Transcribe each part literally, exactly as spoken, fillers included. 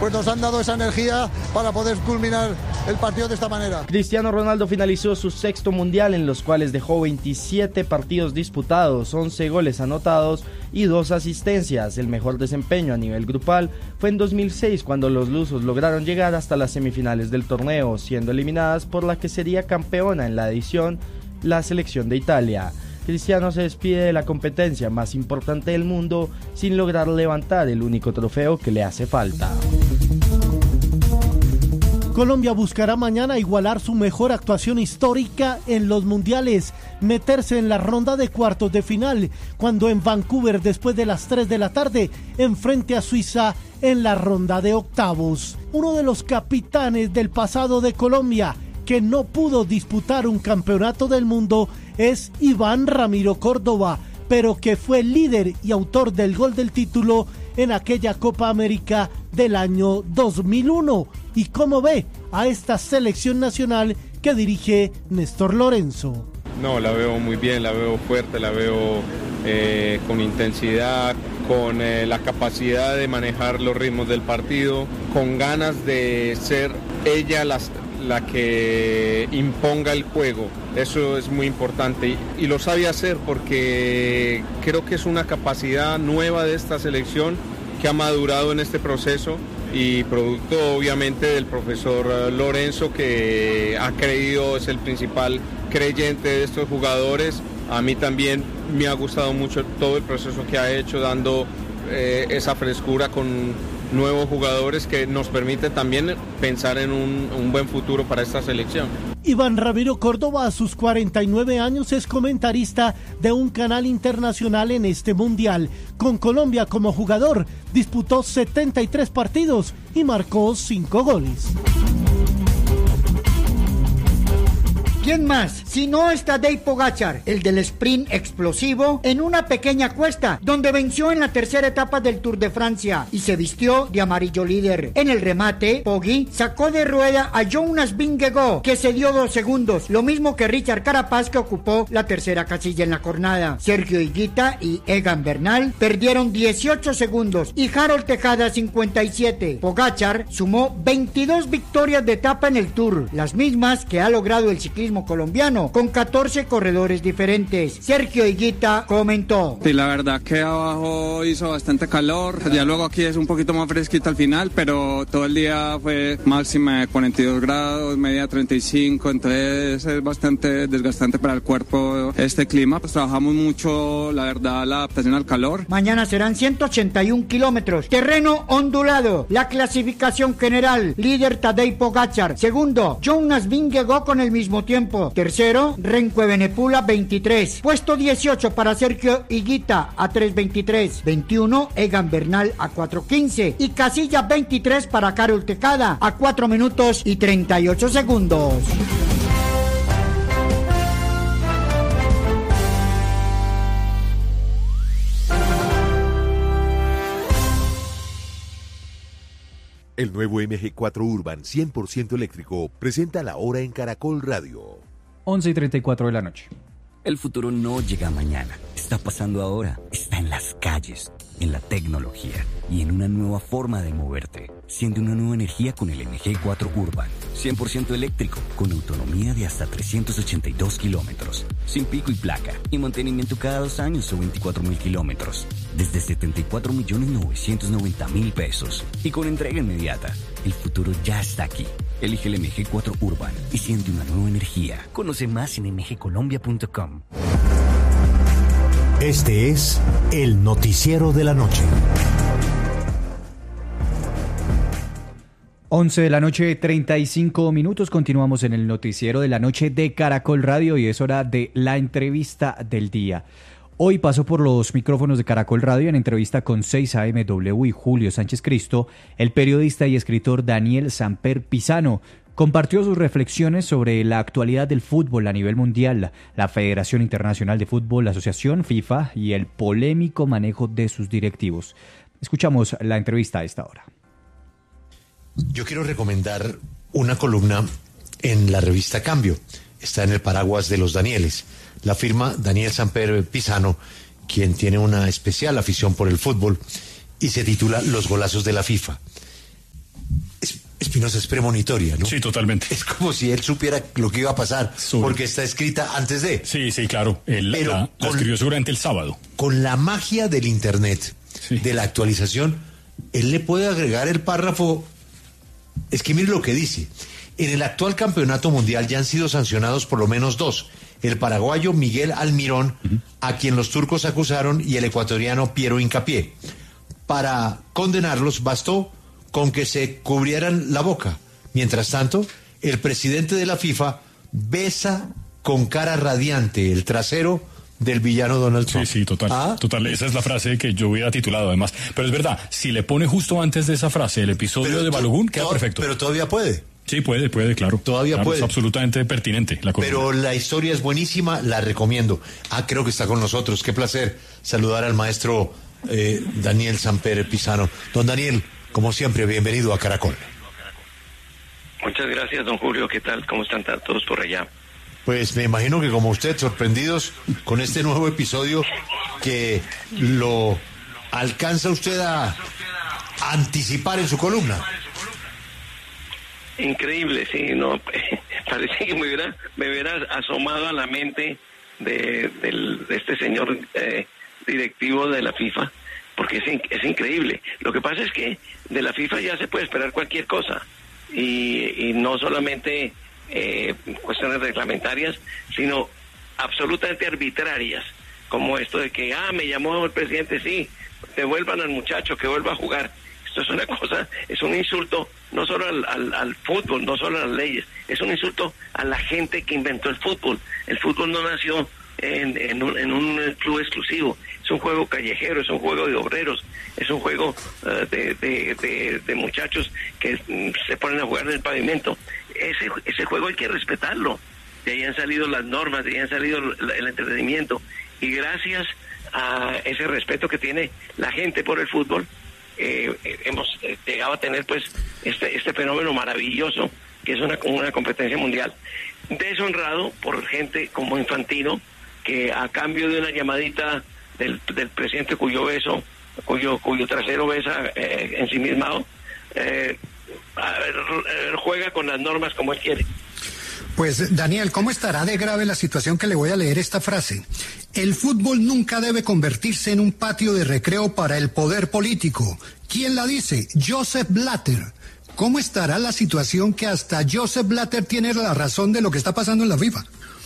pues nos han dado esa energía para poder culminar el partido de esta manera. Cristiano Ronaldo finalizó su sexto mundial, en los cuales dejó veintisiete partidos disputados, once goles anotados y dos asistencias. El mejor desempeño a nivel grupal fue en dos mil seis, cuando los lusos lograron llegar hasta las semifinales del torneo, siendo eliminadas por la que sería campeona en la edición, la selección de Italia. Cristiano se despide de la competencia más importante del mundo sin lograr levantar el único trofeo que le hace falta. Colombia buscará mañana igualar su mejor actuación histórica en los mundiales, meterse en la ronda de cuartos de final, cuando en Vancouver, después de las tres de la tarde, enfrente a Suiza en la ronda de octavos. Uno de los capitanes del pasado de Colombia, que no pudo disputar un campeonato del mundo, es Iván Ramiro Córdoba, pero que fue líder y autor del gol del título en aquella Copa América del año dos mil uno. ¿Y cómo ve a esta selección nacional que dirige Néstor Lorenzo? No, la veo muy bien, la veo fuerte, la veo eh, con intensidad, con eh, la capacidad de manejar los ritmos del partido, con ganas de ser ella las la que imponga el juego. Eso es muy importante y, y lo sabe hacer, porque creo que es una capacidad nueva de esta selección que ha madurado en este proceso, y producto obviamente del profesor Lorenzo, que ha creído, es el principal creyente de estos jugadores. A mí también me ha gustado mucho todo el proceso que ha hecho, dando eh, esa frescura con nuevos jugadores que nos permite también pensar en un, un buen futuro para esta selección. Iván Ramiro Córdoba, a sus cuarenta y nueve años, es comentarista de un canal internacional en este mundial. Con Colombia como jugador, disputó setenta y tres partidos y marcó cinco goles. ¿Quién más? Si no es Tadej Pogačar, el del sprint explosivo, en una pequeña cuesta, donde venció en la tercera etapa del Tour de Francia y se vistió de amarillo líder. En el remate, Poggi sacó de rueda a Jonas Vingegaard, que se dio dos segundos, lo mismo que Richard Carapaz, que ocupó la tercera casilla en la jornada. Sergio Higuita y Egan Bernal perdieron dieciocho segundos y Harold Tejada cincuenta y siete. Pogačar sumó veintidós victorias de etapa en el Tour, las mismas que ha logrado el ciclismo colombiano, con catorce corredores diferentes. Sergio Higuita comentó: sí, la verdad que abajo hizo bastante calor, ya luego aquí es un poquito más fresquito al final, pero todo el día fue máxima de cuarenta y dos grados, media treinta y cinco, entonces es bastante desgastante para el cuerpo este clima. Pues trabajamos mucho, la verdad, la adaptación al calor. Mañana serán ciento ochenta y un kilómetros, terreno ondulado. La clasificación general: líder Tadej Pogačar, segundo Jonas Vingegaard con el mismo tiempo, tercero Renko Evenepoel veintitrés, puesto dieciocho para Sergio Higuita a tres veintitrés, veintiuno Egan Bernal a cuatro quince y casilla veintitrés para Harold Tejada a cuatro minutos y treinta y ocho segundos. El nuevo M G cuatro Urban cien por ciento eléctrico presenta la hora en Caracol Radio. once y treinta y cuatro de la noche. El futuro no llega mañana, está pasando ahora, está en las calles, en la tecnología y en una nueva forma de moverte. Siente una nueva energía con el M G cuatro Urban, cien por ciento eléctrico, con autonomía de hasta trescientos ochenta y dos kilómetros, sin pico y placa, y mantenimiento cada dos años o veinticuatro mil kilómetros, desde setenta y cuatro millones novecientos noventa mil pesos, y con entrega inmediata. El futuro ya está aquí. Elige el M G cuatro Urban y siente una nueva energía. Conoce más en m g colombia punto com. Este es el noticiero de la noche. once de la noche, treinta y cinco minutos. Continuamos en el noticiero de la noche de Caracol Radio y es hora de la entrevista del día. Hoy pasó por los micrófonos de Caracol Radio en entrevista con seis A M W y Julio Sánchez Cristo, el periodista y escritor Daniel Samper Pisano. Compartió sus reflexiones sobre la actualidad del fútbol a nivel mundial, la Federación Internacional de Fútbol, la Asociación FIFA y el polémico manejo de sus directivos. Escuchamos la entrevista a esta hora. Yo quiero recomendar una columna en la revista Cambio. Está en el paraguas de los Danieles. La firma Daniel Samper Pisano, quien tiene una especial afición por el fútbol, y se titula Los golazos de la FIFA. Espinosa, es premonitoria, ¿no? Sí, totalmente. Es como si él supiera lo que iba a pasar, Sobre. porque está escrita antes de. Sí, sí, claro. Él Pero la, la escribió seguramente el sábado. Con la magia del Internet, sí. de la actualización, él le puede agregar el párrafo. Es que mire lo que dice. En el actual campeonato mundial ya han sido sancionados por lo menos dos. El paraguayo Miguel Almirón, uh-huh. a quien los turcos acusaron, y el ecuatoriano Piero Hincapié. Para condenarlos bastó con que se cubrieran la boca. Mientras tanto, el presidente de la FIFA besa con cara radiante el trasero del villano Donald Trump. Sí, sí, total, ¿Ah? total. Esa es la frase que yo hubiera titulado además. Pero es verdad, si le pone justo antes de esa frase el episodio pero de Balogun, queda perfecto. Pero todavía puede. Sí, puede, puede, claro. Todavía claro, puede. Es absolutamente pertinente la cosa. Pero la historia es buenísima, la recomiendo. Ah, creo que está con nosotros. Qué placer saludar al maestro eh, Daniel Samper Pisano. Don Daniel, como siempre, bienvenido a Caracol. Muchas gracias, don Julio. ¿Qué tal? ¿Cómo están todos por allá? Pues me imagino que como usted, sorprendidos con este nuevo episodio que lo alcanza usted a anticipar en su columna. Increíble, sí, no, parece que me hubiera, me hubiera asomado a la mente de, del, de este señor eh, directivo de la FIFA, porque es, es increíble. Lo que pasa es que de la FIFA ya se puede esperar cualquier cosa, y, y no solamente eh, cuestiones reglamentarias, sino absolutamente arbitrarias, como esto de que, ah, me llamó el presidente, sí, devuelvan al muchacho, que vuelva a jugar. Esto es una cosa, es un insulto no solo al, al, al fútbol, no solo a las leyes, es un insulto a la gente que inventó el fútbol. El fútbol no nació en, en, un, en un club exclusivo, es un juego callejero, es un juego de obreros, es un juego uh, de, de, de, de muchachos que um, se ponen a jugar en el pavimento. Ese, ese juego hay que respetarlo. De ahí han salido las normas, de ahí han salido el, el entretenimiento, y gracias a ese respeto que tiene la gente por el fútbol, Eh, eh, hemos eh, llegado a tener pues este este fenómeno maravilloso que es una, una competencia mundial, deshonrado por gente como Infantino, que a cambio de una llamadita del, del presidente cuyo beso cuyo cuyo trasero besa eh, en sí mismo, eh, juega con las normas como él quiere. Pues, Daniel, ¿cómo estará de grave la situación que le voy a leer esta frase? El fútbol nunca debe convertirse en un patio de recreo para el poder político. ¿Quién la dice? Joseph Blatter. ¿Cómo estará la situación que hasta Joseph Blatter tiene la razón de lo que está pasando en la FIFA?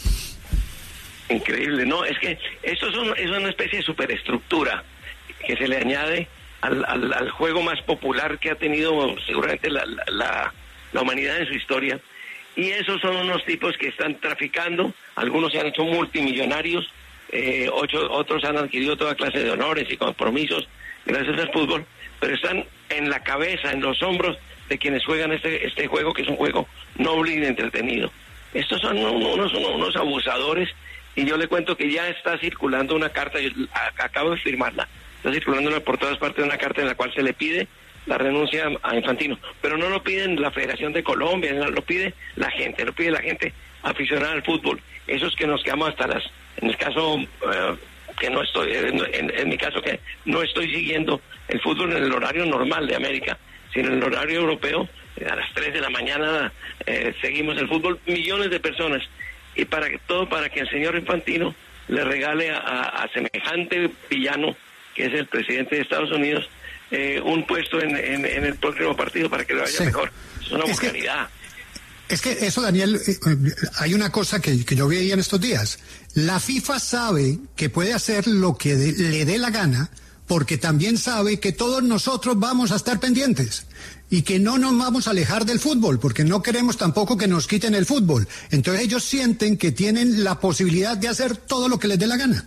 Increíble, no, es que esto es, un, es una especie de superestructura que se le añade al, al, al juego más popular que ha tenido seguramente la, la, la humanidad en su historia. Y esos son unos tipos que están traficando, algunos se han hecho multimillonarios, eh, ocho, otros han adquirido toda clase de honores y compromisos gracias al fútbol, pero están en la cabeza, en los hombros de quienes juegan este este juego, que es un juego noble y entretenido. Estos son unos, unos abusadores, y yo le cuento que ya está circulando una carta, yo acabo de firmarla, está circulando por todas partes una carta en la cual se le pide la renuncia a Infantino, pero no lo piden la Federación de Colombia, lo pide la gente, lo pide la gente aficionada al fútbol, esos que nos quedamos hasta las, en el caso uh, que no estoy, en, en, en mi caso que no estoy siguiendo el fútbol en el horario normal de América, sino en el horario europeo, a las tres de la mañana eh, seguimos el fútbol, millones de personas, y para que todo para que el señor Infantino le regale a, a, a semejante villano que es el presidente de Estados Unidos, Eh, un puesto en, en, en el próximo partido para que le vaya sí. mejor. Es una vulgaridad. Es que eso, Daniel, eh, hay una cosa que, que yo veía en estos días. La FIFA sabe que puede hacer lo que de, le dé la gana, porque también sabe que todos nosotros vamos a estar pendientes y que no nos vamos a alejar del fútbol, porque no queremos tampoco que nos quiten el fútbol. Entonces ellos sienten que tienen la posibilidad de hacer todo lo que les dé la gana.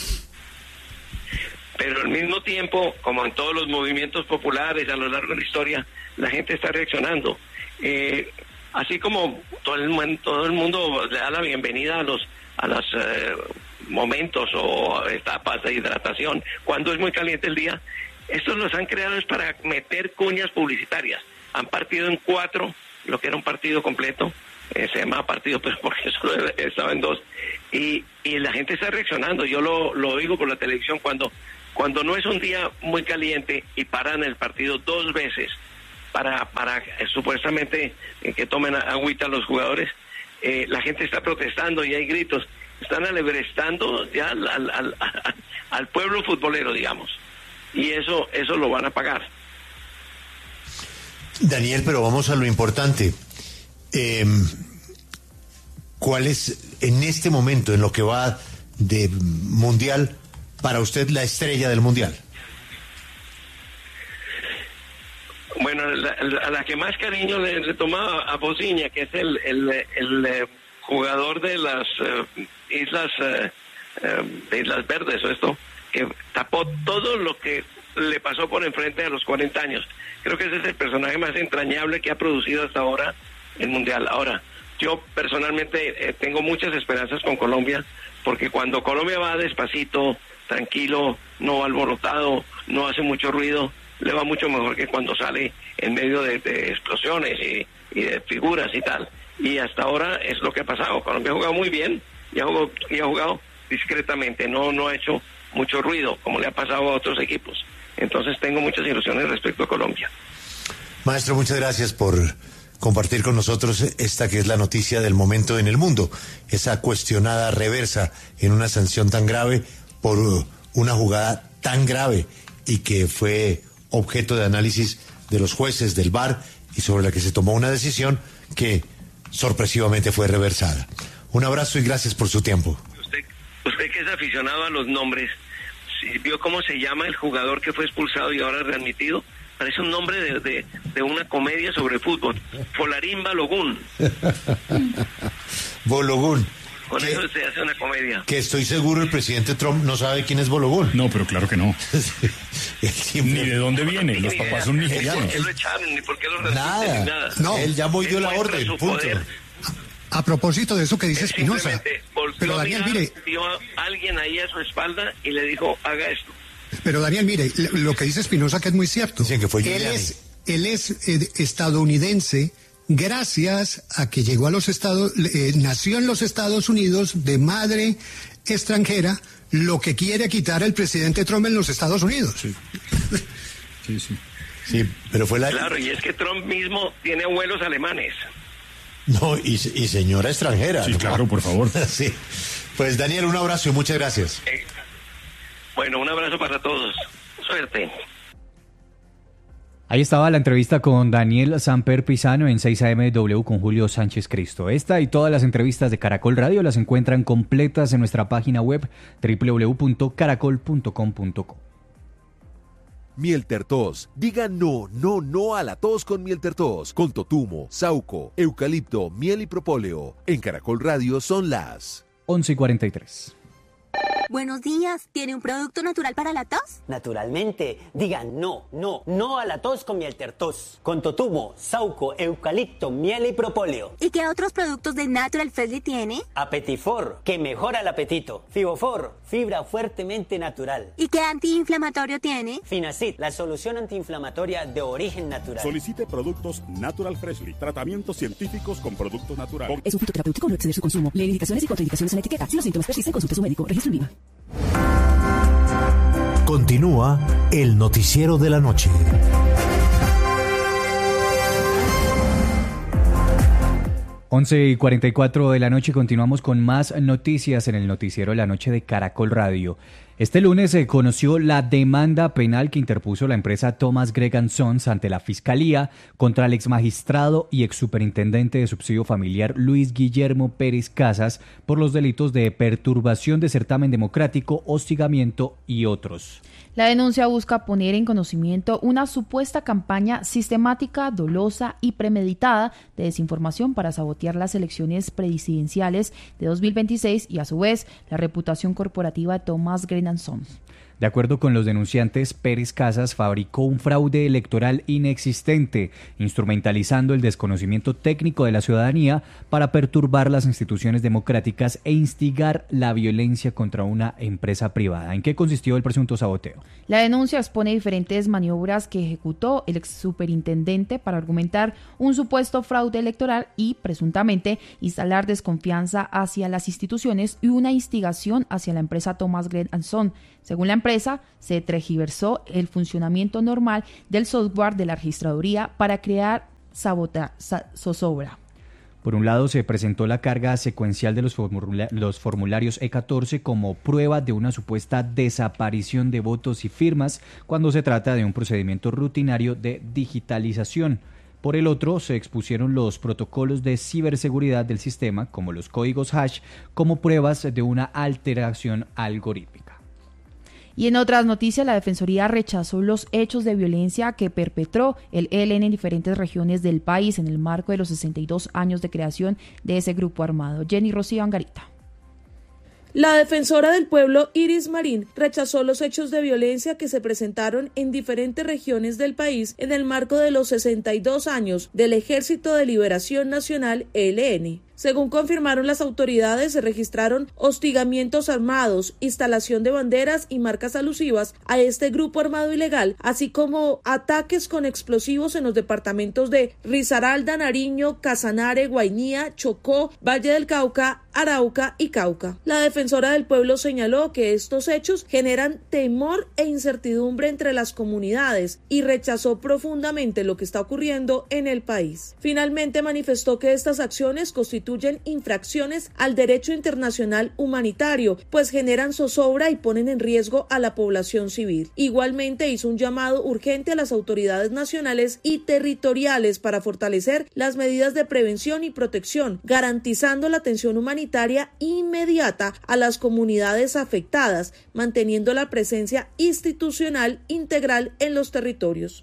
Pero al mismo tiempo, como en todos los movimientos populares a lo largo de la historia, la gente está reaccionando. Eh, así como todo el, todo el mundo le da la bienvenida a los a los eh, momentos o etapas de hidratación, cuando es muy caliente el día, estos los han creado es para meter cuñas publicitarias. Han partido en cuatro, lo que era un partido completo, eh, se llamaba partido, pero porque solo estaba en dos, y, y la gente está reaccionando. Yo lo, lo oigo por la televisión cuando... Cuando no es un día muy caliente y paran el partido dos veces para, para eh, supuestamente eh, que tomen agüita los jugadores. Eh, la gente está protestando y hay gritos. Están alebrestando ya al, al, al, al pueblo futbolero, digamos. Y eso, eso lo van a pagar. Daniel, pero vamos a lo importante. Eh, ¿Cuál es en este momento, en lo que va de mundial, para usted la estrella del mundial? Bueno, la, la, la que más cariño le, le tomaba a Bociña, que es el, el, el, el jugador de las uh, islas uh, uh, de Islas Verdes, o esto, que tapó todo lo que le pasó por enfrente a los cuarenta años. Creo que ese es el personaje más entrañable que ha producido hasta ahora el mundial. Ahora, yo personalmente eh, tengo muchas esperanzas con Colombia, porque cuando Colombia va despacito, tranquilo, no alborotado, no hace mucho ruido, le va mucho mejor que cuando sale en medio de, de explosiones y, y de figuras y tal. Y hasta ahora es lo que ha pasado. Colombia ha jugado muy bien y ha jugado, y ha jugado discretamente, no, no ha hecho mucho ruido, como le ha pasado a otros equipos. Entonces tengo muchas ilusiones respecto a Colombia. Maestro, muchas gracias por compartir con nosotros esta que es la noticia del momento en el mundo, esa cuestionada reversa en una sanción tan grave por una jugada tan grave y que fue objeto de análisis de los jueces del V A R y sobre la que se tomó una decisión que sorpresivamente fue reversada. Un abrazo y gracias por su tiempo. Usted, usted que es aficionado a los nombres, ¿vio cómo se llama el jugador que fue expulsado y ahora readmitido? Parece un nombre de, de, de una comedia sobre fútbol. Folarín Balogun. Balogun. Con eso se hace una comedia. Que estoy seguro el presidente Trump no sabe quién es Balogun. No, pero claro que no. Ni de dónde viene. Los papás son nigerianos. ¿Por qué lo echaron? Ni por qué lo nada. Ni nada. No, él ya muy dio la orden. Punto. A propósito de eso que dice Espinosa. Pero Daniel, mire. Vio a alguien ahí a su espalda y le dijo, haga esto. Pero Daniel, mire, lo que dice Espinosa que es muy cierto. Dicen que fue él es, él es eh, estadounidense gracias a que llegó a los Estados, eh, nació en los Estados Unidos de madre extranjera, lo que quiere quitar el presidente Trump en los Estados Unidos. Sí, sí, sí. Sí, pero fue la... Claro, y es que Trump mismo tiene abuelos alemanes. No, y, y señora extranjera. Sí, ¿no? claro, por favor. Sí. Pues Daniel, un abrazo y muchas gracias. Eh, bueno, un abrazo para todos. Suerte. Ahí estaba la entrevista con Daniel Samper Pisano en seis A M W con Julio Sánchez Cristo. Esta y todas las entrevistas de Caracol Radio las encuentran completas en nuestra página web doble u doble u doble u punto caracol punto com punto co. Mieltertos. Diga no, no, no a la tos con Mieltertos. Con totumo, sauco, eucalipto, miel y propóleo. En Caracol Radio son las once y cuarenta y tres. Buenos días, ¿tiene un producto natural para la tos? Naturalmente, digan no, no, no a la tos con Mieltertos. Con totumo, sauco, eucalipto, miel y propóleo. ¿Y qué otros productos de Natural Freshly tiene? Apetifor, que mejora el apetito. Fibofor, fibra fuertemente natural. ¿Y qué antiinflamatorio tiene? Finacid, la solución antiinflamatoria de origen natural. Solicite productos Natural Freshly, tratamientos científicos con productos naturales. Es un fitoterapéutico, no exceder su consumo. Lee indicaciones y contraindicaciones en la etiqueta. Si los síntomas persisten, consulte a su médico. Registro en Viva. Continúa el noticiero de la noche. once y cuarenta y cuatro de la noche, continuamos con más noticias en el noticiero de la noche de Caracol Radio. Este lunes se conoció la demanda penal que interpuso la empresa Thomas Gregg Sons ante la Fiscalía contra el exmagistrado y exsuperintendente de subsidio familiar Luis Guillermo Pérez Casas por los delitos de perturbación de certamen democrático, hostigamiento y otros. La denuncia busca poner en conocimiento una supuesta campaña sistemática, dolosa y premeditada de desinformación para sabotear las elecciones presidenciales de dos mil veintiséis y, a su vez, la reputación corporativa de Thomas Gregg Sons. De acuerdo con los denunciantes, Pérez Casas fabricó un fraude electoral inexistente, instrumentalizando el desconocimiento técnico de la ciudadanía para perturbar las instituciones democráticas e instigar la violencia contra una empresa privada. ¿En qué consistió el presunto saboteo? La denuncia expone diferentes maniobras que ejecutó el ex superintendente para argumentar un supuesto fraude electoral y, presuntamente, instalar desconfianza hacia las instituciones y una instigación hacia la empresa Thomas Gregg Sons. Según la empresa, empresa se tergiversó el funcionamiento normal del software de la registraduría para crear sabota, sa, zozobra. Por un lado, se presentó la carga secuencial de los, formula- los formularios E catorce como prueba de una supuesta desaparición de votos y firmas cuando se trata de un procedimiento rutinario de digitalización. Por el otro, se expusieron los protocolos de ciberseguridad del sistema, como los códigos hash, como pruebas de una alteración algorítmica. Y en otras noticias, la Defensoría rechazó los hechos de violencia que perpetró el E L N en diferentes regiones del país en el marco de los sesenta y dos años de creación de ese grupo armado. Jenny Rocío Angarita. La defensora del pueblo, Iris Marín, rechazó los hechos de violencia que se presentaron en diferentes regiones del país en el marco de los sesenta y dos años del Ejército de Liberación Nacional, E L N. Según confirmaron las autoridades, se registraron hostigamientos armados, instalación de banderas y marcas alusivas a este grupo armado ilegal, así como ataques con explosivos en los departamentos de Risaralda, Nariño, Casanare, Guainía, Chocó, Valle del Cauca, Arauca y Cauca. La defensora del pueblo señaló que estos hechos generan temor e incertidumbre entre las comunidades y rechazó profundamente lo que está ocurriendo en el país. Finalmente manifestó que estas acciones constituyen infracciones al derecho internacional humanitario, pues generan zozobra y ponen en riesgo a la población civil. Igualmente hizo un llamado urgente a las autoridades nacionales y territoriales para fortalecer las medidas de prevención y protección, garantizando la atención humanitaria inmediata a las comunidades afectadas, manteniendo la presencia institucional integral en los territorios.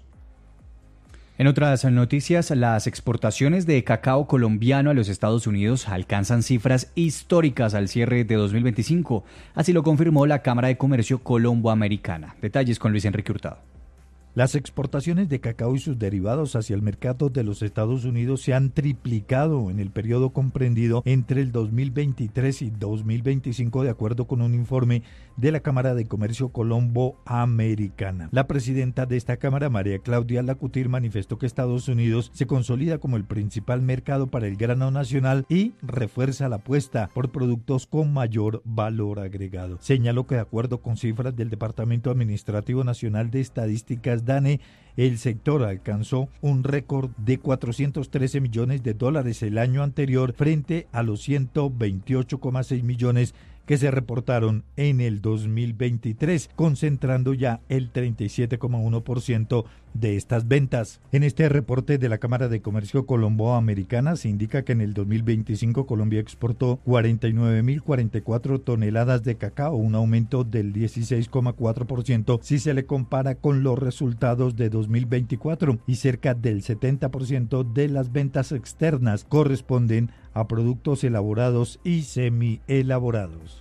En otras noticias, las exportaciones de cacao colombiano a los Estados Unidos alcanzan cifras históricas al cierre de dos mil veinticinco. Así lo confirmó la Cámara de Comercio Colombo-Americana. Detalles con Luis Enrique Hurtado. Las exportaciones de cacao y sus derivados hacia el mercado de los Estados Unidos se han triplicado en el periodo comprendido entre el dos mil veintitrés y dos mil veinticinco, de acuerdo con un informe de la Cámara de Comercio Colombo-Americana. La presidenta de esta Cámara, María Claudia Lacutir, manifestó que Estados Unidos se consolida como el principal mercado para el grano nacional y refuerza la apuesta por productos con mayor valor agregado. Señaló que, de acuerdo con cifras del Departamento Administrativo Nacional de Estadísticas, DANE, el sector alcanzó un récord de cuatrocientos trece millones de dólares el año anterior frente a los ciento veintiocho coma seis millones que se reportaron en el dos mil veintitrés, concentrando ya el treinta y siete coma uno por ciento de estas ventas. En este reporte de la Cámara de Comercio Colombo-Americana se indica que en el dos mil veinticinco Colombia exportó cuarenta y nueve mil cuarenta y cuatro toneladas de cacao, un aumento del dieciséis coma cuatro por ciento si se le compara con los resultados de dos mil veinticuatro, y cerca del setenta por ciento de las ventas externas corresponden a productos elaborados y semi-elaborados.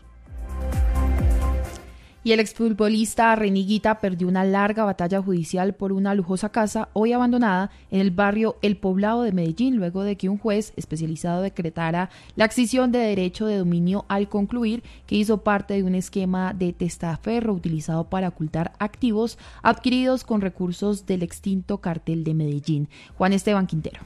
Y el exfutbolista René Higuita perdió una larga batalla judicial por una lujosa casa hoy abandonada en el barrio El Poblado de Medellín, luego de que un juez especializado decretara la adquisición de derecho de dominio al concluir que hizo parte de un esquema de testaferro utilizado para ocultar activos adquiridos con recursos del extinto cartel de Medellín. Juan Esteban Quintero.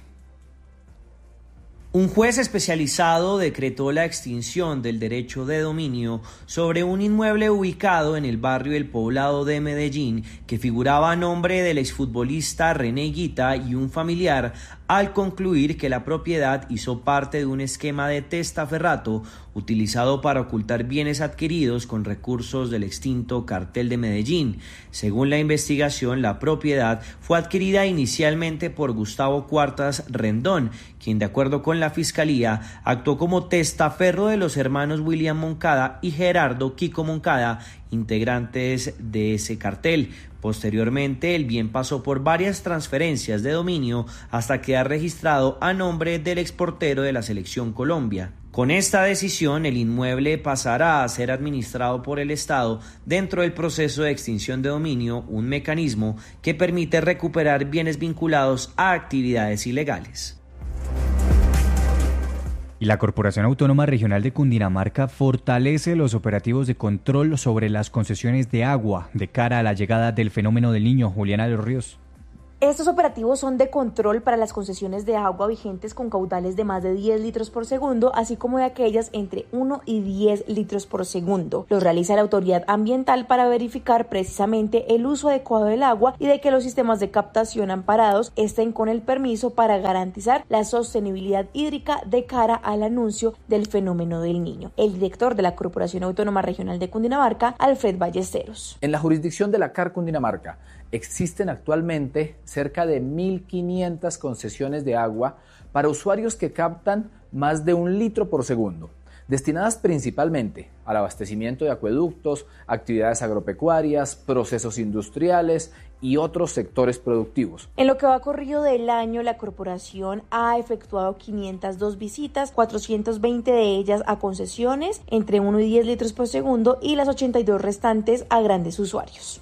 Un juez especializado decretó la extinción del derecho de dominio sobre un inmueble ubicado en el barrio El Poblado de Medellín que figuraba a nombre del exfutbolista René Higuita y un familiar, al concluir que la propiedad hizo parte de un esquema de testaferrato utilizado para ocultar bienes adquiridos con recursos del extinto cartel de Medellín. Según la investigación, la propiedad fue adquirida inicialmente por Gustavo Cuartas Rendón, quien, de acuerdo con la Fiscalía, actuó como testaferro de los hermanos William Moncada y Gerardo Kiko Moncada, integrantes de ese cartel. Posteriormente, el bien pasó por varias transferencias de dominio hasta quedar registrado a nombre del exportero de la Selección Colombia. Con esta decisión, el inmueble pasará a ser administrado por el Estado dentro del proceso de extinción de dominio, un mecanismo que permite recuperar bienes vinculados a actividades ilegales. Y la Corporación Autónoma Regional de Cundinamarca fortalece los operativos de control sobre las concesiones de agua de cara a la llegada del fenómeno del Niño. Juliana de los Ríos. Estos operativos son de control para las concesiones de agua vigentes con caudales de más de diez litros por segundo, así como de aquellas entre uno y diez litros por segundo. Los realiza la autoridad ambiental para verificar precisamente el uso adecuado del agua y de que los sistemas de captación amparados estén con el permiso para garantizar la sostenibilidad hídrica de cara al anuncio del fenómeno del Niño. El director de la Corporación Autónoma Regional de Cundinamarca, Alfred Ballesteros. En la jurisdicción de la C A R Cundinamarca existen actualmente cerca de mil quinientas concesiones de agua para usuarios que captan más de un litro por segundo, destinadas principalmente al abastecimiento de acueductos, actividades agropecuarias, procesos industriales y otros sectores productivos. En lo que va corrido del año, la corporación ha efectuado quinientas dos visitas, cuatrocientas veinte de ellas a concesiones entre uno y diez litros por segundo y las ochenta y dos restantes a grandes usuarios.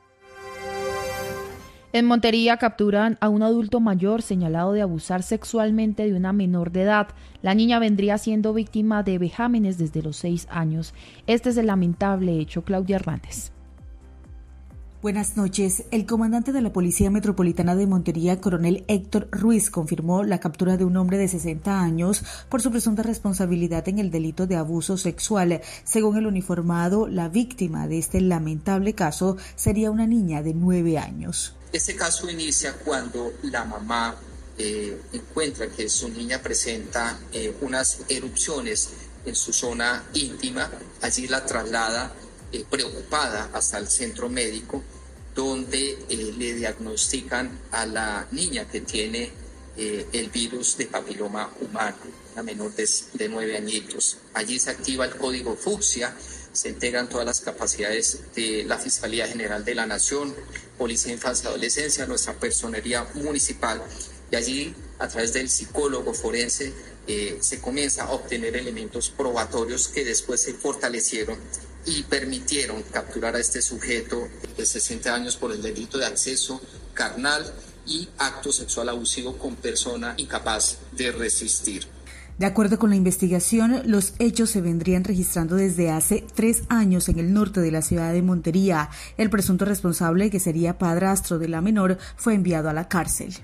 En Montería capturan a un adulto mayor señalado de abusar sexualmente de una menor de edad. La niña vendría siendo víctima de vejámenes desde los seis años. Este es el lamentable hecho. Claudia Hernández. Buenas noches. El comandante de la Policía Metropolitana de Montería, coronel Héctor Ruiz, confirmó la captura de un hombre de sesenta años por su presunta responsabilidad en el delito de abuso sexual. Según el uniformado, la víctima de este lamentable caso sería una niña de nueve años. Este caso inicia cuando la mamá eh, encuentra que su niña presenta eh, unas erupciones en su zona íntima. Allí la traslada eh, preocupada hasta el centro médico, donde eh, le diagnostican a la niña que tiene eh, el virus de papiloma humano, una menor de, de nueve añitos. Allí se activa el código fucsia, se integran todas las capacidades de la Fiscalía General de la Nación, Policía de Infancia y Adolescencia, nuestra personería municipal, y allí a través del psicólogo forense eh, se comienza a obtener elementos probatorios que después se fortalecieron y permitieron capturar a este sujeto de sesenta años por el delito de acceso carnal y acto sexual abusivo con persona incapaz de resistir. De acuerdo con la investigación, los hechos se vendrían registrando desde hace tres años en el norte de la ciudad de Montería. El presunto responsable, que sería padrastro de la menor, fue enviado a la cárcel.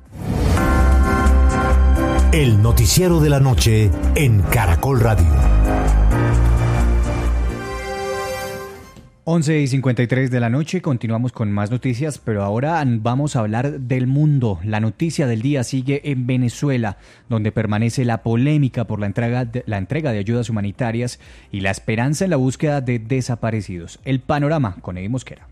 El noticiero de la noche en Caracol Radio. once y cincuenta y tres de la noche, continuamos con más noticias, pero ahora vamos a hablar del mundo. La noticia del día sigue en Venezuela, donde permanece la polémica por la entrega de, la entrega de ayudas humanitarias y la esperanza en la búsqueda de desaparecidos. El panorama con Eddie Mosquera.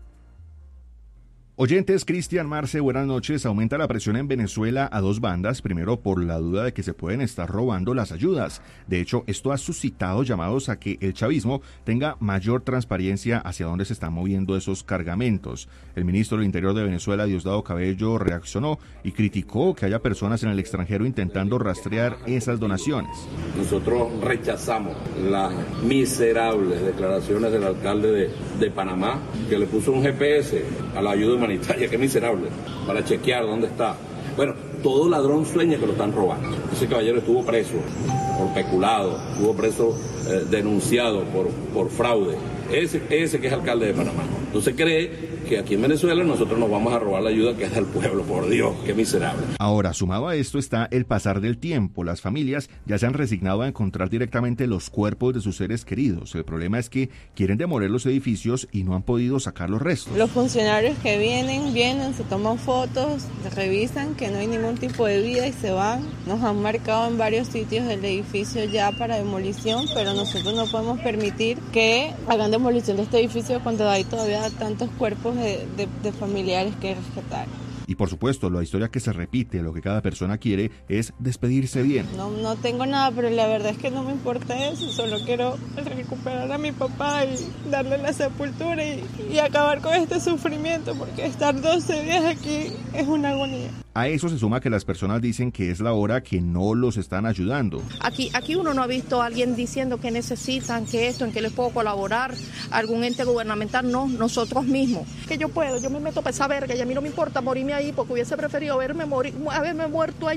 Oyentes, Cristian Marce, buenas noches. Aumenta la presión en Venezuela a dos bandas, primero por la duda de que se pueden estar robando las ayudas. De hecho, esto ha suscitado llamados a que el chavismo tenga mayor transparencia hacia dónde se están moviendo esos cargamentos. El ministro del Interior de Venezuela, Diosdado Cabello, reaccionó y criticó que haya personas en el extranjero intentando rastrear esas donaciones. Nosotros rechazamos las miserables declaraciones del alcalde de, de Panamá, que le puso un G P S a la ayuda humanitaria. Qué miserable, para chequear dónde está. Bueno, todo ladrón sueña que lo están robando. Ese caballero estuvo preso por peculado, estuvo preso eh, denunciado por, por fraude. Ese, ese que es alcalde de Panamá. Entonces cree que aquí en Venezuela nosotros nos vamos a robar la ayuda que es del pueblo. Por Dios, qué miserable. Ahora, sumado a esto está el pasar del tiempo. Las familias ya se han resignado a encontrar directamente los cuerpos de sus seres queridos. El problema es que quieren demoler los edificios y no han podido sacar los restos. Los funcionarios que vienen, vienen, se toman fotos, revisan que no hay ningún tipo de vida y se van. Nos han marcado en varios sitios del edificio ya para demolición, pero nosotros no podemos permitir que hagan demolición de este edificio cuando hay todavía tantos cuerpos de, de, de familiares que rescatar. Y por supuesto, la historia que se repite, lo que cada persona quiere es despedirse bien. No, no tengo nada, pero la verdad es que no me importa eso, solo quiero recuperar a mi papá y darle la sepultura y, y acabar con este sufrimiento, porque estar doce días aquí es una agonía. A eso se suma que las personas dicen que es la hora que no los están ayudando. Aquí, aquí uno no ha visto a alguien diciendo que necesitan, que esto, en que les puedo colaborar, algún ente gubernamental, no, nosotros mismos. Que yo puedo, yo me meto para esa verga y a mí no me importa morirme ahí porque hubiese preferido verme morir, haberme muerto allí.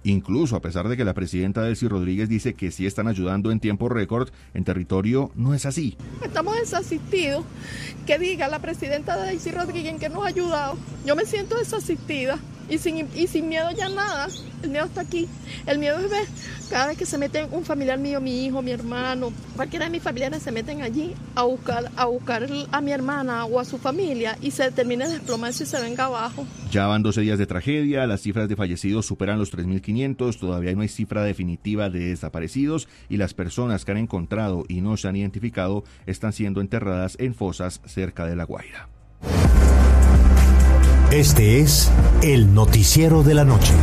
Incluso a pesar de que la presidenta Delcy Rodríguez dice que sí están ayudando en tiempo récord, en territorio no es así. Estamos desasistidos. Que diga la presidenta Delcy Rodríguez que nos ha ayudado. Yo me siento desasistida y sin, y sin miedo ya nada. El miedo está aquí. El miedo es ver cada vez que se mete un familiar mío, mi hijo, mi hermano, cualquiera de mis familiares se meten allí a buscar, a buscar a mi hermana o a su familia y se termina de desplomarse y se venga abajo. Ya van doce días de tragedia, las cifras de fallecidos superan los tres mil quinientos, todavía no hay cifra definitiva de desaparecidos y las personas que han encontrado y no se han identificado están siendo enterradas en fosas cerca de La Guaira. Este es el noticiero de la noche.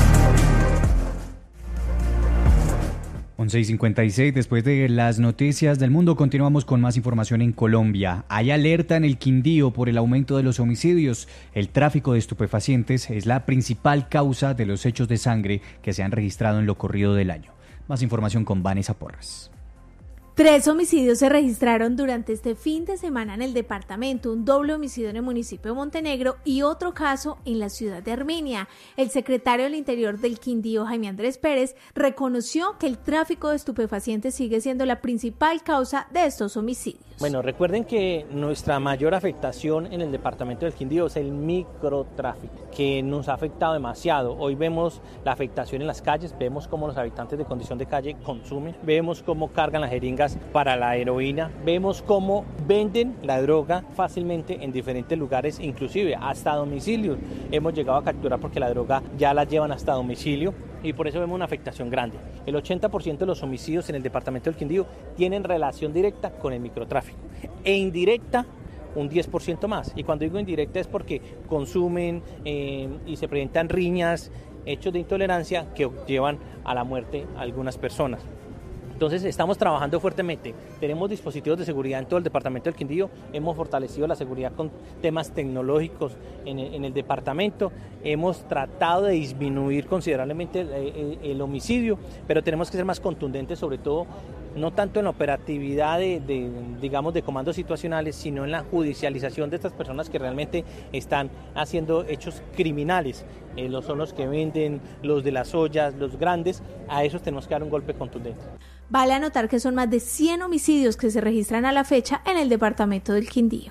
once y cincuenta y seis, después de las noticias del mundo, continuamos con más información en Colombia. Hay alerta en el Quindío por el aumento de los homicidios. El tráfico de estupefacientes es la principal causa de los hechos de sangre que se han registrado en lo corrido del año. Más información con Vanessa Porras. Tres homicidios se registraron durante este fin de semana en el departamento, un doble homicidio en el municipio de Montenegro y otro caso en la ciudad de Armenia. El secretario del Interior del Quindío, Jaime Andrés Pérez, reconoció que el tráfico de estupefacientes sigue siendo la principal causa de estos homicidios. Bueno, recuerden que nuestra mayor afectación en el departamento del Quindío es el microtráfico, que nos ha afectado demasiado. Hoy vemos la afectación en las calles, vemos cómo los habitantes de condición de calle consumen, vemos cómo cargan las jeringas para la heroína, vemos cómo venden la droga fácilmente en diferentes lugares, inclusive hasta domicilio. Hemos llegado a capturar porque la droga ya la llevan hasta domicilio y por eso vemos una afectación grande. El ochenta por ciento de los homicidios en el departamento del Quindío tienen relación directa con el microtráfico e indirecta un diez por ciento más. Y cuando digo indirecta es porque consumen eh, y se presentan riñas, hechos de intolerancia que llevan a la muerte a algunas personas. Entonces estamos trabajando fuertemente, tenemos dispositivos de seguridad en todo el departamento del Quindío, hemos fortalecido la seguridad con temas tecnológicos en el, en el departamento, hemos tratado de disminuir considerablemente el, el, el homicidio, pero tenemos que ser más contundentes, sobre todo no tanto en la operatividad de, de, digamos, de comandos situacionales, sino en la judicialización de estas personas que realmente están haciendo hechos criminales. Eh, los son los que venden, los de las ollas, los grandes, a esos tenemos que dar un golpe contundente. Vale anotar que son más de cien homicidios que se registran a la fecha en el departamento del Quindío.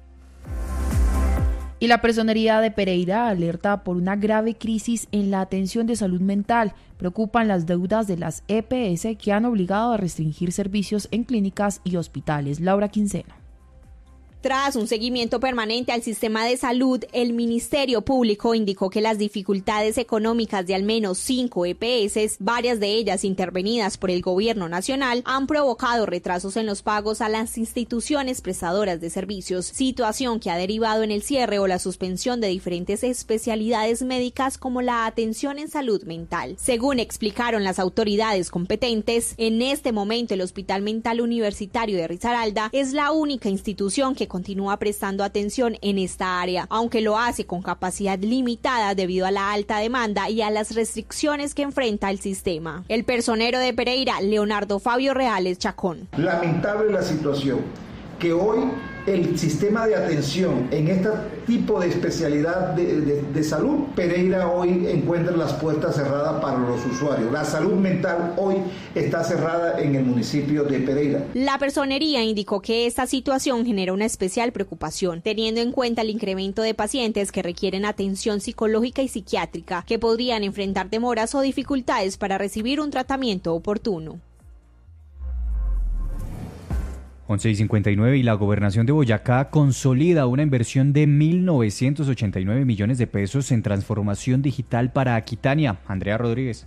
Y la Personería de Pereira alerta por una grave crisis en la atención de salud mental. Preocupan las deudas de las E P S que han obligado a restringir servicios en clínicas y hospitales. Laura Quinceno. Tras un seguimiento permanente al sistema de salud, el Ministerio Público indicó que las dificultades económicas de al menos cinco E P S, varias de ellas intervenidas por el Gobierno Nacional, han provocado retrasos en los pagos a las instituciones prestadoras de servicios, situación que ha derivado en el cierre o la suspensión de diferentes especialidades médicas como la atención en salud mental. Según explicaron las autoridades competentes, en este momento el Hospital Mental Universitario de Risaralda es la única institución que continúa prestando atención en esta área, aunque lo hace con capacidad limitada debido a la alta demanda y a las restricciones que enfrenta el sistema. El personero de Pereira, Leonardo Fabio Reales Chacón. Lamentable la situación, que hoy el sistema de atención en este tipo de especialidad de, de, de salud, Pereira hoy encuentra las puertas cerradas para los usuarios. La salud mental hoy está cerrada en el municipio de Pereira. La personería indicó que esta situación genera una especial preocupación, teniendo en cuenta el incremento de pacientes que requieren atención psicológica y psiquiátrica, que podrían enfrentar demoras o dificultades para recibir un tratamiento oportuno. once y cincuenta y nueve y la Gobernación de Boyacá consolida una inversión de mil novecientos ochenta y nueve millones de pesos en transformación digital para Aquitania. Andrea Rodríguez.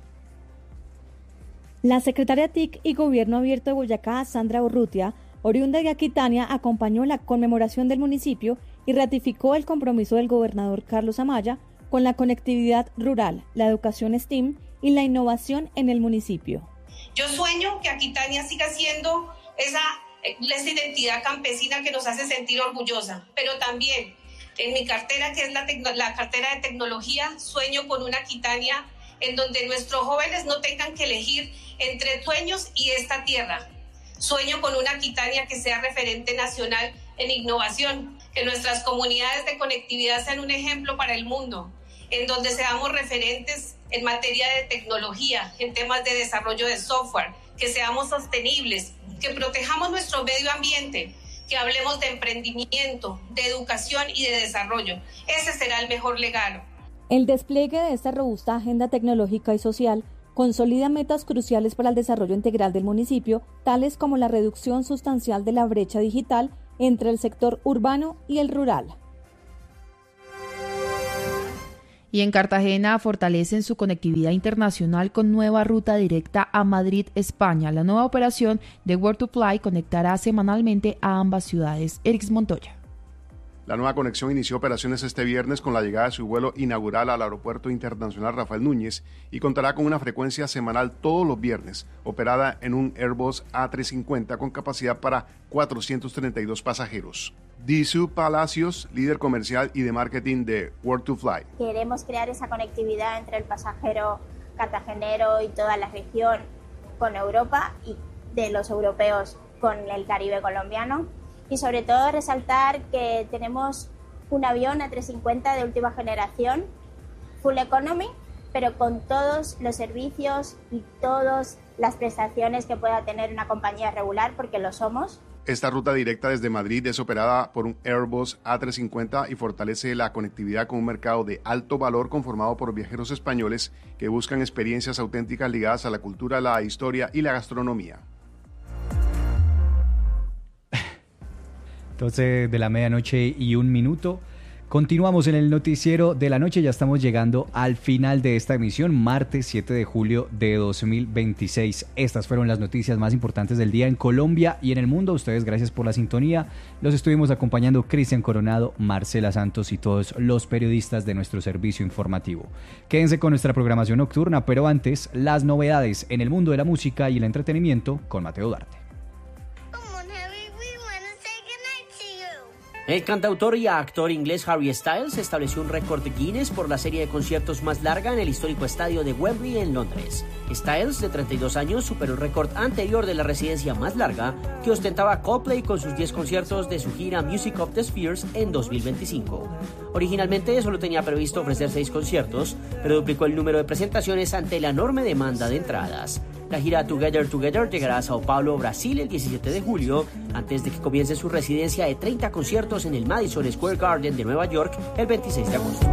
La secretaria T I C y Gobierno Abierto de Boyacá, Sandra Urrutia, oriunda de Aquitania, acompañó la conmemoración del municipio y ratificó el compromiso del gobernador Carlos Amaya con la conectividad rural, la educación S T E A M y la innovación en el municipio. Yo sueño que Aquitania siga siendo esa esa identidad campesina que nos hace sentir orgullosa, pero también en mi cartera, que es la, tecno, la cartera de tecnología, sueño con una Aquitania en donde nuestros jóvenes no tengan que elegir entre sueños y esta tierra. Sueño con una Aquitania que sea referente nacional en innovación, que nuestras comunidades de conectividad sean un ejemplo para el mundo, en donde seamos referentes en materia de tecnología, en temas de desarrollo de software, que seamos sostenibles, que protejamos nuestro medio ambiente, que hablemos de emprendimiento, de educación y de desarrollo. Ese será el mejor legado. El despliegue de esta robusta agenda tecnológica y social consolida metas cruciales para el desarrollo integral del municipio, tales como la reducción sustancial de la brecha digital entre el sector urbano y el rural. Y en Cartagena fortalecen su conectividad internacional con nueva ruta directa a Madrid, España. La nueva operación de Word to Fly conectará semanalmente a ambas ciudades. Erix Montoya. La nueva conexión inició operaciones este viernes con la llegada de su vuelo inaugural al Aeropuerto Internacional Rafael Núñez y contará con una frecuencia semanal todos los viernes, operada en un Airbus A trescientos cincuenta con capacidad para cuatrocientos treinta y dos pasajeros. Disu Palacios, líder comercial y de marketing de Word to Fly. Queremos crear esa conectividad entre el pasajero cartagenero y toda la región con Europa y de los europeos con el Caribe colombiano. Y sobre todo resaltar que tenemos un avión A trescientos cincuenta de última generación, full economy, pero con todos los servicios y todas las prestaciones que pueda tener una compañía regular, porque lo somos. Esta ruta directa desde Madrid es operada por un Airbus A trescientos cincuenta y fortalece la conectividad con un mercado de alto valor conformado por viajeros españoles que buscan experiencias auténticas ligadas a la cultura, la historia y la gastronomía. doce de la medianoche y un minuto. Continuamos en el noticiero de la noche, ya estamos llegando al final de esta emisión, martes siete de julio de dos mil veintiséis. Estas fueron las noticias más importantes del día en Colombia y en el mundo. Ustedes, gracias por la sintonía. Los estuvimos acompañando Cristian Coronado, Marcela Santos y todos los periodistas de nuestro servicio informativo. Quédense con nuestra programación nocturna, pero antes, las novedades en el mundo de la música y el entretenimiento con Mateo Duarte. El cantautor y actor inglés Harry Styles estableció un récord de Guinness por la serie de conciertos más larga en el histórico estadio de Wembley en Londres. Styles, de treinta y dos años, superó el récord anterior de la residencia más larga que ostentaba Coldplay con sus diez conciertos de su gira Music of the Spheres en dos mil veinticinco. Originalmente solo tenía previsto ofrecer seis conciertos, pero duplicó el número de presentaciones ante la enorme demanda de entradas. La gira Together Together llegará a Sao Paulo, Brasil, el diecisiete de julio, antes de que comience su residencia de treinta conciertos en el Madison Square Garden de Nueva York el veintiséis de agosto.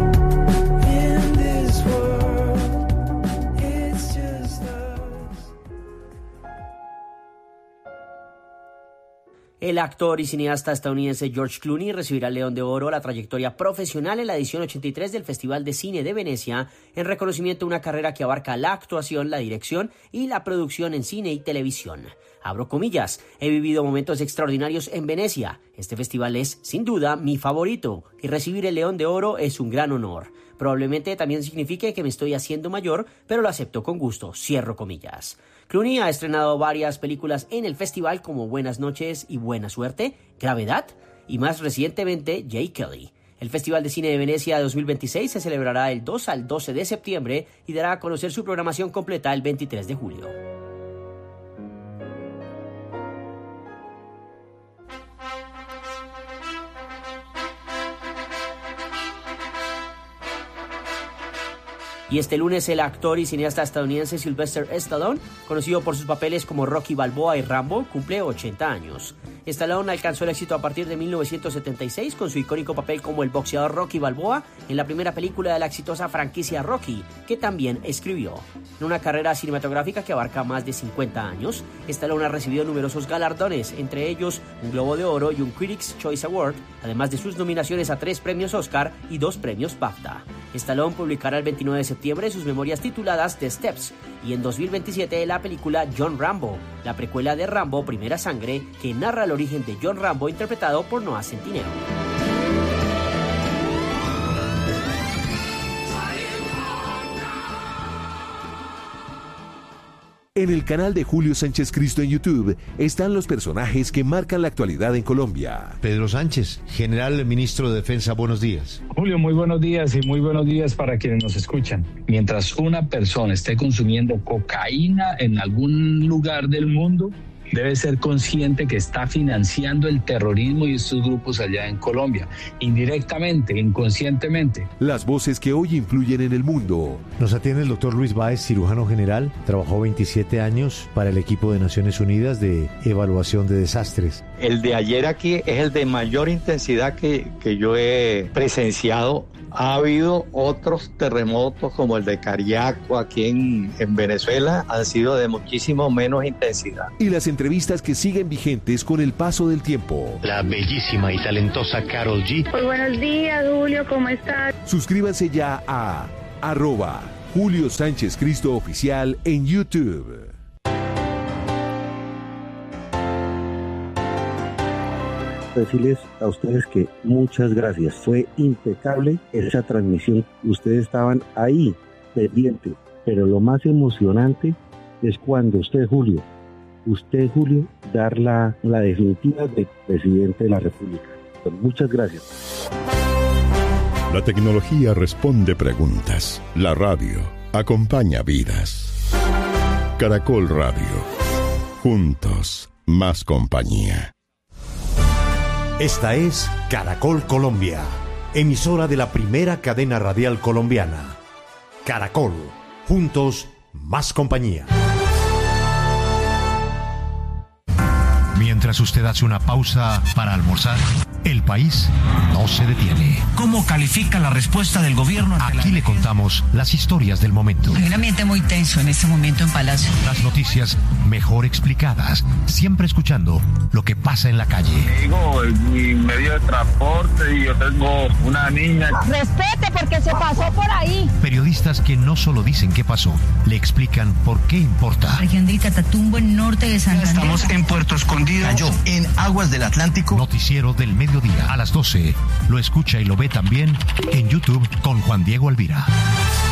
El actor y cineasta estadounidense George Clooney recibirá el León de Oro a la trayectoria profesional en la edición ochenta y tres del Festival de Cine de Venecia, en reconocimiento a una carrera que abarca la actuación, la dirección y la producción en cine y televisión. Abro comillas, he vivido momentos extraordinarios en Venecia. Este festival es, sin duda, mi favorito, y recibir el León de Oro es un gran honor. Probablemente también signifique que me estoy haciendo mayor, pero lo acepto con gusto, cierro comillas. Clooney ha estrenado varias películas en el festival como Buenas noches y Buena suerte, Gravedad y más recientemente Jay Kelly. El Festival de Cine de Venecia dos mil veintiséis se celebrará del dos al doce de septiembre y dará a conocer su programación completa el veintitrés de julio. Y este lunes el actor y cineasta estadounidense Sylvester Stallone, conocido por sus papeles como Rocky Balboa y Rambo, cumple ochenta años. Stallone alcanzó el éxito a partir de mil novecientos setenta y seis con su icónico papel como el boxeador Rocky Balboa en la primera película de la exitosa franquicia Rocky, que también escribió. En una carrera cinematográfica que abarca más de cincuenta años, Stallone ha recibido numerosos galardones, entre ellos un Globo de Oro y un Critics' Choice Award, además de sus nominaciones a tres premios Oscar y dos premios BAFTA. Stallone publicará el veintinueve de septiembre sus memorias tituladas The Steps y en dos mil veintisiete la película John Rambo, la precuela de Rambo Primera Sangre, que narra el origen de John Rambo interpretado por Noah Centineo. En el canal de Julio Sánchez Cristo en YouTube están los personajes que marcan la actualidad en Colombia. Pedro Sánchez, general ministro de Defensa, buenos días. Julio, muy buenos días y muy buenos días para quienes nos escuchan. Mientras una persona esté consumiendo cocaína en algún lugar del mundo, debe ser consciente que está financiando el terrorismo y estos grupos allá en Colombia, indirectamente, inconscientemente. Las voces que hoy influyen en el mundo. Nos atiende el doctor Luis Báez, cirujano general. Trabajó veintisiete años para el equipo de Naciones Unidas de evaluación de desastres. El de ayer aquí es el de mayor intensidad que, que yo he presenciado. Ha habido otros terremotos como el de Cariaco aquí en, en Venezuela, han sido de muchísimo menos intensidad. Y las entrevistas que siguen vigentes con el paso del tiempo. La bellísima y talentosa Karol G. Muy buenos días, Julio, ¿cómo estás? Suscríbanse ya a arroba Julio Sánchez Cristo Oficial en YouTube. Decirles a ustedes que muchas gracias, fue impecable esa transmisión, ustedes estaban ahí pendientes, pero lo más emocionante es cuando usted, Julio, usted, Julio, dar la, la definitiva de presidente de la República. Muchas gracias. La tecnología responde preguntas, la radio acompaña vidas. Caracol Radio, juntos, más compañía. Esta es Caracol Colombia, emisora de la primera cadena radial colombiana. Caracol, juntos, más compañía. Mientras usted hace una pausa para almorzar, el país no se detiene. ¿Cómo califica la respuesta del gobierno? Aquí le contamos las historias del momento. Hay un ambiente muy tenso en este momento en Palacio. Las noticias mejor explicadas, siempre escuchando lo que pasa en la calle. Digo, mi medio de transporte y yo tengo una niña. Respete porque se pasó por ahí. Periodistas que no solo dicen qué pasó, le explican por qué importa. Región de Catatumbo, en norte de Santander. Estamos en Puerto Escondido. Cayó en aguas del Atlántico. Noticiero del mediodía a las doce. Lo escucha y lo ve también en YouTube con Juan Diego Alvira.